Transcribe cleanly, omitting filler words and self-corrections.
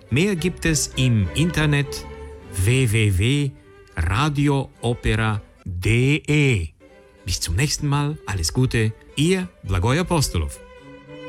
Mehr gibt es im Internet www.radioopera.de. Bis zum nächsten Mal, alles Gute, Ihr Blagoj Apostolov.